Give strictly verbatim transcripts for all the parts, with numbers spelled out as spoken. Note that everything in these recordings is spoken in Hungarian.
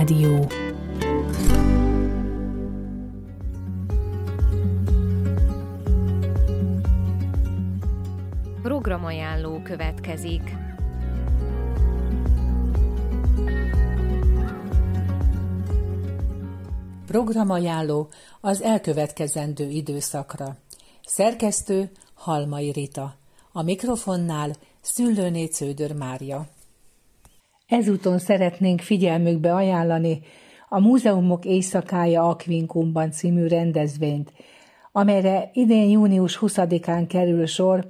Rádió. Programajánló következik. Programajánló az elkövetkezendő időszakra. Szerkesztő Halmai Rita. A mikrofonnál Szüllőné Cződör Mária. Ezúton szeretnénk figyelmükbe ajánlani a Múzeumok éjszakája Aquincumban című rendezvényt, amelyre idén június huszadikán kerül sor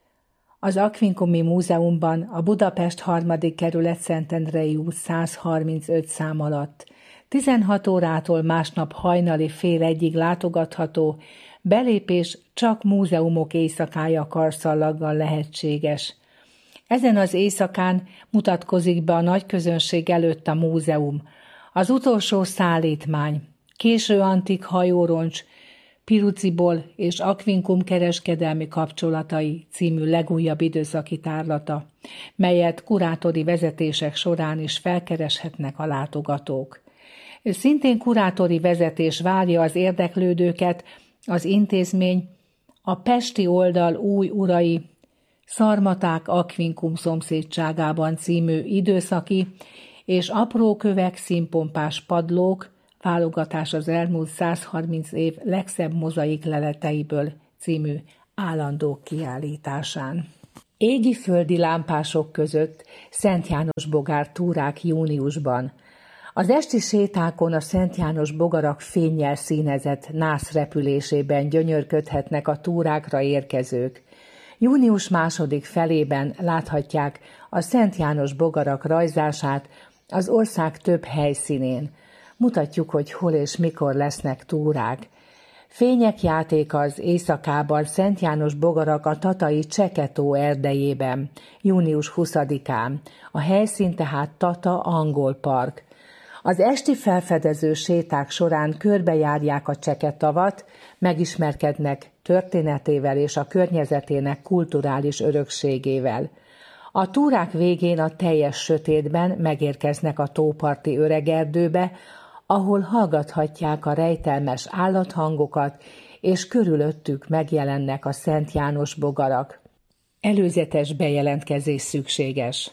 az Aquincumi Múzeumban a Budapest harmadik kerület Szentendrei út száz harmincöt szám alatt. tizenhat órától másnap hajnali fél egyig látogatható, belépés csak Múzeumok éjszakája karszallaggal lehetséges. Ezen az éjszakán mutatkozik be a nagy közönség előtt a múzeum, az utolsó szállítmány, késő antik hajóroncs, Piruciból és Aquincum kereskedelmi kapcsolatai című legújabb időszaki tárlata, melyet kurátori vezetések során is felkereshetnek a látogatók. Szintén kurátori vezetés várja az érdeklődőket az intézmény a pesti oldal új urai Szarmaták Aquincum szomszédságában című időszaki és aprókövek színpompás padlók válogatás az elmúlt száz harminc év legszebb mozaik leleteiből című állandó kiállításán. Égi-földi lámpások között Szent János bogár túrák júniusban. Az esti sétákon a Szent János bogarak fénnyel színezett nász repülésében gyönyörködhetnek a túrákra érkezők. Június második felében láthatják a Szent János bogarak rajzását az ország több helyszínén. Mutatjuk, hogy hol és mikor lesznek túrák. Fények játéka az éjszakában Szent János bogarak a tatai Cseketó erdejében, június huszadikán. A helyszín tehát Tata Angol Park. Az esti felfedező séták során körbejárják a Cseketavat, megismerkednek történetével és a környezetének kulturális örökségével. A túrák végén a teljes sötétben megérkeznek a tóparti öregerdőbe, ahol hallgathatják a rejtelmes állathangokat, és körülöttük megjelennek a Szent János bogarak. Előzetes bejelentkezés szükséges.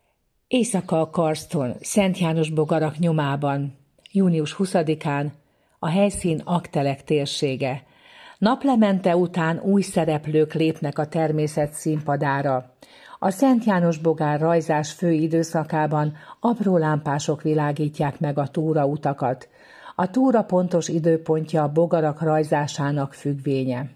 Éjszaka a karston, Szent János bogarak nyomában, június huszadikán, a helyszín Aktelek térsége. Naplemente után új szereplők lépnek a természet színpadára. A Szent János bogár rajzás fő időszakában apró lámpások világítják meg a túrautakat. A túra pontos időpontja a bogarak rajzásának függvénye.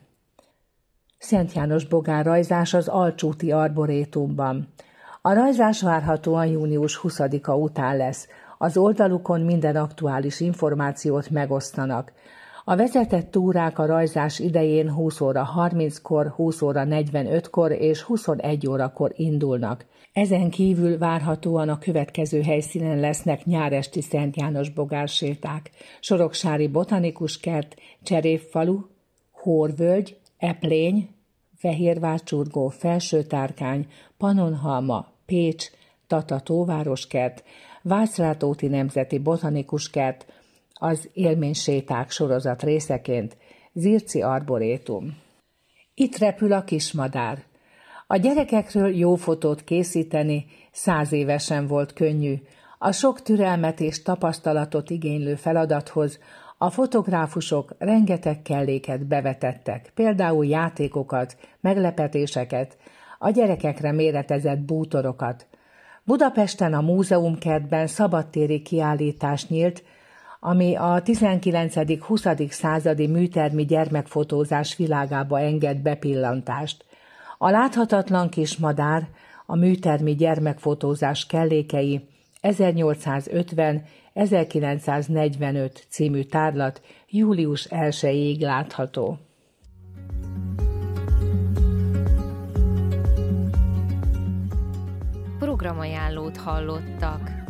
Szent János bogár rajzás az Alcsúti Arborétumban. A rajzás várhatóan június huszadika után lesz. Az oldalukon minden aktuális információt megosztanak. A vezetett túrák a rajzás idején húsz óra harminckor, húsz óra negyvenötkor és huszonegy órakor indulnak. Ezen kívül várhatóan a következő helyszínen lesznek nyáresti Szent János bogárséták: Soroksári Botanikus Kert, Cserépfalu, Hórvölgy, Eplény, Fehérvárcsurgó, Felsőtárkány, Pannonhalma, Pécs, Tata Tóvároskert, Vácrátóti Nemzeti Botanikus Kert, az élményséták sorozat részeként Zirci Arborétum. Itt repül a kismadár. A gyerekekről jó fotót készíteni száz évesen volt könnyű. A sok türelmet és tapasztalatot igénylő feladathoz a fotográfusok rengeteg kelléket bevetettek, például játékokat, meglepetéseket, a gyerekekre méretezett bútorokat. Budapesten a múzeumkertben szabadtéri kiállítás nyílt, ami a tizenkilencedik-huszadik századi műtermi gyermekfotózás világába enged bepillantást. A láthatatlan kismadár, a műtermi gyermekfotózás kellékei ezernyolcszázötven-ezerkilencszáznegyvenöt című tárlat július elsejéig látható. Programajánlót hallottak.